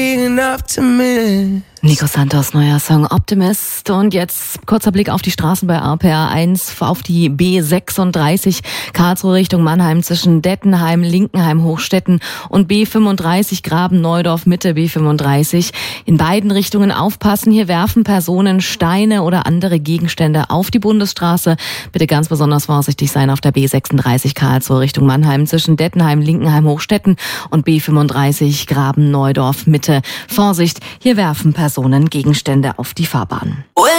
Nico Santos, neuer Song Optimist. Und jetzt kurzer Blick auf die Straßen bei RPR 1, auf die B36 Karlsruhe Richtung Mannheim zwischen Dettenheim, Linkenheim, Hochstetten und B35 Graben-Neudorf Mitte B35. In beiden Richtungen aufpassen, hier werfen Personen Steine oder andere Gegenstände auf die Bundesstraße. Bitte ganz besonders vorsichtig sein auf der B36 Karlsruhe Richtung Mannheim zwischen Dettenheim, Linkenheim, Hochstetten und B35 Graben-Neudorf Mitte. Vorsicht, hier werfen Personen Gegenstände auf die Fahrbahn.